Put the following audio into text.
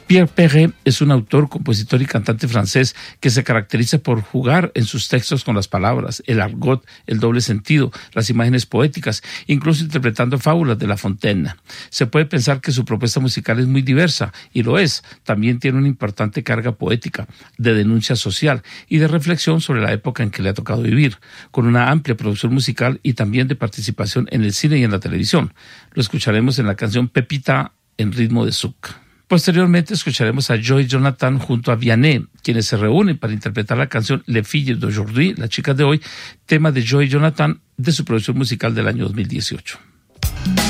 Pierre Perret es un autor, compositor y cantante francés que se caracteriza por jugar en sus textos con las palabras, el argot, el doble sentido, las imágenes poéticas, incluso interpretando fábulas de La Fontaine. Se puede pensar que su propuesta musical es muy diversa, y lo es. También tiene una importante carga poética, de denuncia social y de reflexión sobre la época en que le ha tocado vivir, con una amplia producción musical y también de participación en el cine y en la televisión. Lo escucharemos en la canción Pepita en ritmo de souk. Posteriormente escucharemos a Joy Jonathan junto a Vianney, quienes se reúnen para interpretar la canción Les Filles d'Aujourd'hui, las chicas de hoy, tema de Joy Jonathan de su producción musical del año 2018.